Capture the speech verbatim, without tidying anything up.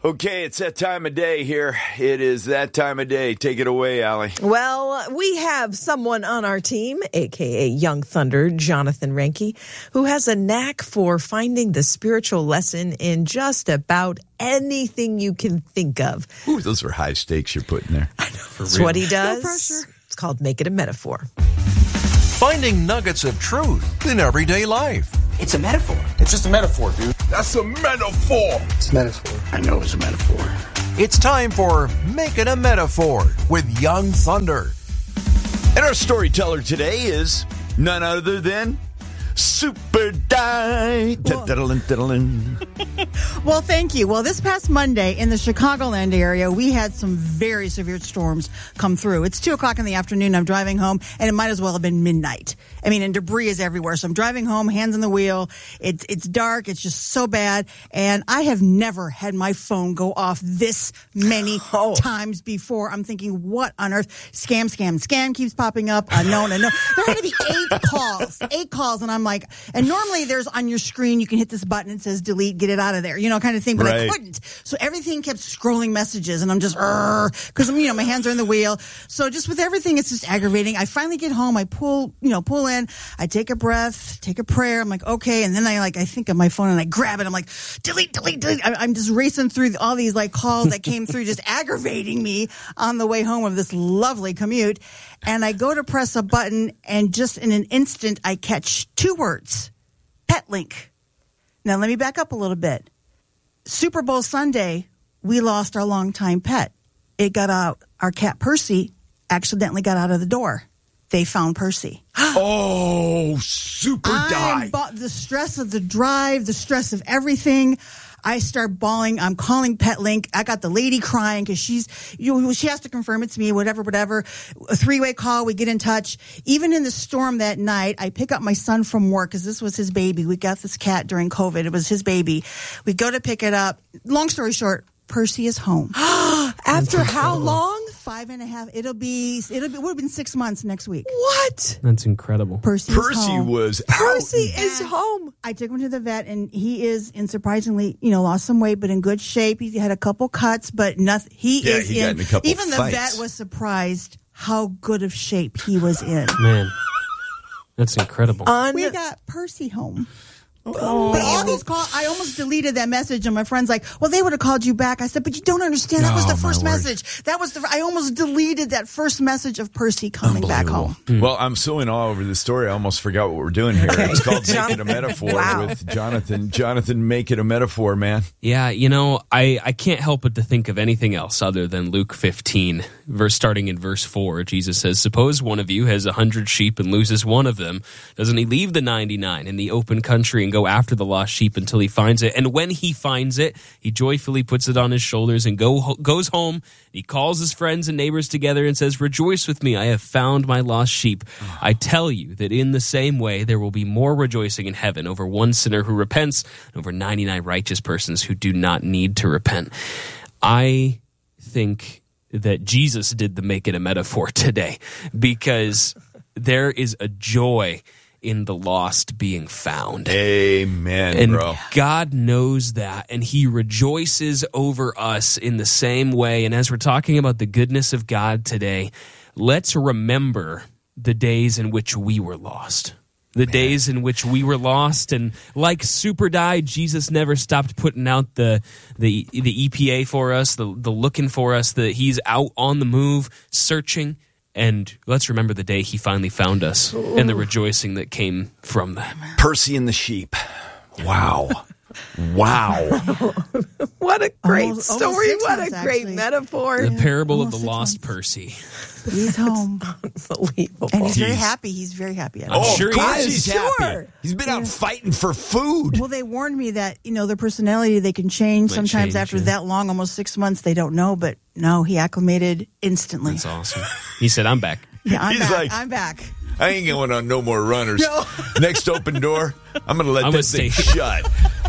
Okay, it's that time of day here. It is that time of day. Take it away, Allie. Well, we have someone on our team, a k a. Young Thunder, Jonathan Reinke, who has a knack for finding the spiritual lesson in just about anything you can think of. Ooh, those are high stakes you're putting there. I know. That's what he does. No pressure. It's called Make It a Metaphor. Finding nuggets of truth in everyday life. It's a metaphor. It's just a metaphor, dude. That's a metaphor. It's a metaphor. I know it's a metaphor. It's time for Make It a Metaphor with Young Thunder. And our storyteller today is none other than Super Die. Well, thank you. Well, this past Monday in the Chicagoland area, we had some very severe storms come through. It's two o'clock in the afternoon. I'm driving home, and it might as well have been midnight. I mean, and debris is everywhere. So I'm driving home, hands on the wheel. It's it's dark. It's just so bad. And I have never had my phone go off this many oh. times before. I'm thinking, what on earth? Scam, scam, scam keeps popping up. Unknown, unknown. There had to be eight calls. Eight calls, and I'm like, and normally there's on your screen, you can hit this button, it says delete, get it out of there, you know, kind of thing, but right. I couldn't. So everything kept scrolling messages, and I'm just, because, you know, my hands are in the wheel. So just with everything, it's just aggravating. I finally get home, I pull, you know, pull in, I take a breath, take a prayer, I'm like, okay, and then I like, I think of my phone and I grab it, I'm like, delete, delete, delete. I, I'm just racing through all these like calls that came through, just aggravating me on the way home of this lovely commute. And I go to press a button, and just in an instant, I catch two words. Pet link. Now, let me back up a little bit. Super Bowl Sunday, we lost our longtime pet. It got out. Our cat, Percy, accidentally got out of the door. They found Percy. Oh, Super Die. But the stress of the drive, the stress of everything. I start bawling. I'm calling PetLink. I got the lady crying because she's, you know, she has to confirm it to me, whatever, whatever. A three-way call. We get in touch. Even in the storm that night, I pick up my son from work because this was his baby. We got this cat during COVID. It was his baby. We go to pick it up. Long story short, Percy is home. After how long? Five and a half. It'll be, it'll be, it would have been six months next week. What? That's incredible. Percy, Percy is was Percy out. is home. I took him to the vet, and he is in surprisingly, you know, lost some weight, but in good shape. He had a couple cuts, but nothing. He yeah, is he in. Got in a couple even the fights. vet was surprised how good of shape he was in. Man, that's incredible. Un- we got Percy home. Oh. But all these calls, I almost deleted that message, and my friend's like, well, they would have called you back. I said, but you don't understand. That was the Oh, first my word. message. That was the, I almost deleted that first message of Percy coming back home. Well, I'm so in awe over this story, I almost forgot what we're doing here. Okay. It's called Make John- It a Metaphor Wow. with Jonathan. Jonathan, make it a metaphor, man. Yeah, you know, I, I can't help but to think of anything else other than Luke fifteen, verse starting in verse four. Jesus says, suppose one of you has a hundred sheep and loses one of them. Doesn't he leave the ninety-nine in the open country and go after the lost sheep until he finds it? And when he finds it, he joyfully puts it on his shoulders and go goes home. He calls his friends and neighbors together and says, rejoice with me, I have found my lost sheep. I tell you that in the same way there will be more rejoicing in heaven over one sinner who repents and over ninety-nine righteous persons who do not need to repent. I think that Jesus did the Make It a Metaphor today, because there is a joy in the lost being found. Amen, and bro. God knows that, and he rejoices over us in the same way. And as we're talking about the goodness of God today, let's remember the days in which we were lost. The Man. days in which we were lost, and like Super Die, Jesus never stopped putting out the the the E P A for us, the the looking for us. The he's out on the move, searching. And let's remember the day he finally found us. Ooh. And the rejoicing that came from that. Percy and the sheep. Wow. Wow. What a great Almost- story. almost What months, a great actually. metaphor. The parable of the Almost six lost months. Percy. He's home. Unbelievable. And he's very He's- happy. He's very happy. I'm Oh, sure of he course is. he's Sure. happy. He's been out fighting for food. Well, they warned me that, you know, their personality, they can change. Might Sometimes change, after yeah. that long, almost six months, they don't know. But no, he acclimated instantly. That's awesome. He said, I'm back. Yeah, I'm He's back. like- I'm back. I ain't going on no more runners. No. Next open door, I'm going to let I'm this gonna thing stay- shut.